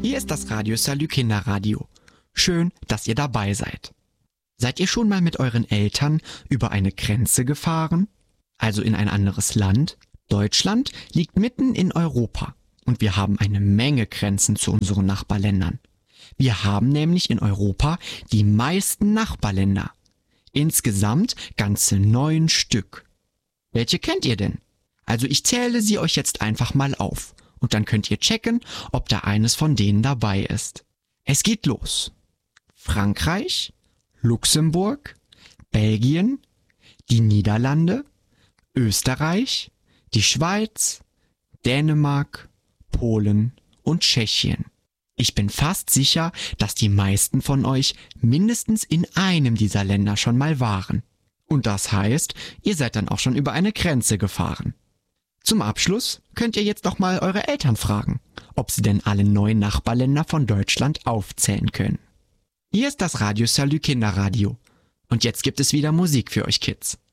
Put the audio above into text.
Hier ist das Radio Salü Kinderradio. Schön, dass ihr dabei seid. Seid ihr schon mal mit euren Eltern über eine Grenze gefahren? Also in ein anderes Land? Deutschland liegt mitten in Europa und wir haben eine Menge Grenzen zu unseren Nachbarländern. Wir haben nämlich in Europa die meisten Nachbarländer. Insgesamt ganze 9 Stück. Welche kennt ihr denn? Also ich zähle sie euch jetzt einfach mal auf und dann könnt ihr checken, ob da eines von denen dabei ist. Es geht los. Frankreich, Luxemburg, Belgien, die Niederlande, Österreich, die Schweiz, Dänemark, Polen und Tschechien. Ich bin fast sicher, dass die meisten von euch mindestens in einem dieser Länder schon mal waren. Und das heißt, ihr seid dann auch schon über eine Grenze gefahren. Zum Abschluss könnt ihr jetzt noch mal eure Eltern fragen, ob sie denn alle 9 Nachbarländer von Deutschland aufzählen können. Hier ist das Radio Salü Kinderradio. Und jetzt gibt es wieder Musik für euch Kids.